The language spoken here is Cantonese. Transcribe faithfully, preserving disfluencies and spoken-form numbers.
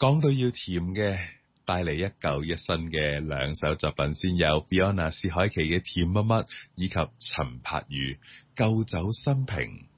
講到要甜嘅，帶嚟一舊一新嘅兩首作品先，有 Fiona 薛凱琪嘅甜蜜蜜，以及陳柏宇舊酒新瓶。